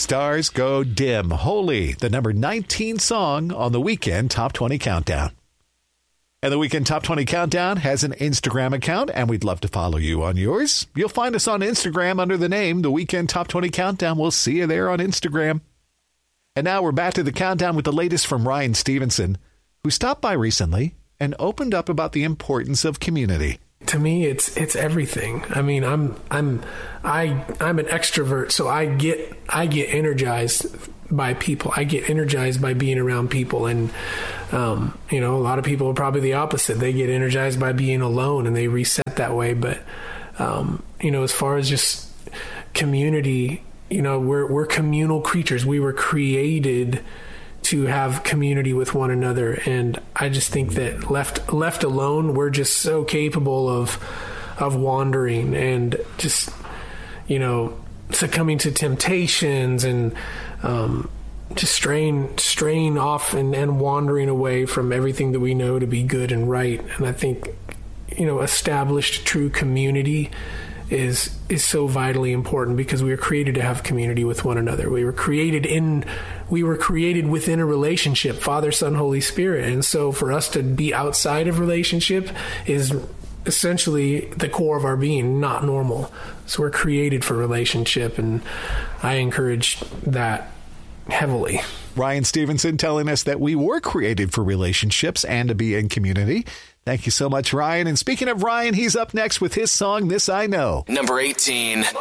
Stars Go Dim. Holy, the number 19 song on the Weekend Top 20 Countdown. And the Weekend Top 20 Countdown has an Instagram account, and we'd love to follow you on yours. You'll find us on Instagram under the name The Weekend Top 20 Countdown. We'll see you there on Instagram. And now we're back to the countdown with the latest from Ryan Stevenson, who stopped by recently and opened up about the importance of community. To me, it's everything. I mean, I'm an extrovert, so I get energized by people. I get energized by being around people, and a lot of people are probably the opposite. They get energized by being alone, and they reset that way. But as far as just community, we're communal creatures. We were created to have community with one another, and I just think that left alone, we're just so capable of wandering and just succumbing to temptations and just straying off and wandering away from everything that we know to be good and right. And I think established true community is so vitally important, because we were created to have community with one another. We were created within a relationship, Father, Son, Holy Spirit. And so for us to be outside of relationship is essentially the core of our being, not normal. So we're created for relationship, and I encourage that heavily. Ryan Stevenson telling us that we were created for relationships and to be in community. Thank you so much, Ryan. And speaking of Ryan, he's up next with his song, This I Know. Number 18.